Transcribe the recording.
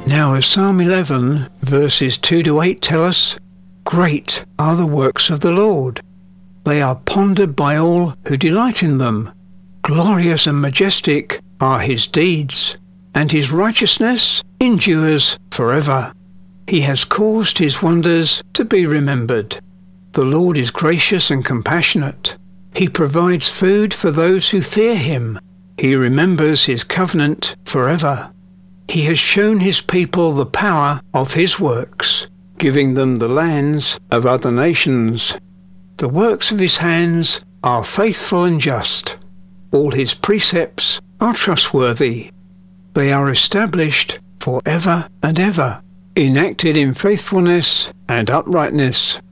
Now, as Psalm 11, verses 2 to 8 tell us, great are the works of the Lord. They are pondered by all who delight in them. Glorious and majestic are his deeds, and his righteousness endures forever. He has caused his wonders to be remembered. The Lord is gracious and compassionate. He provides food for those who fear him. He remembers his covenant forever. He has shown his people the power of his works, giving them the lands of other nations. The works of his hands are faithful and just. All his precepts are trustworthy. They are established for ever and ever, enacted in faithfulness and uprightness.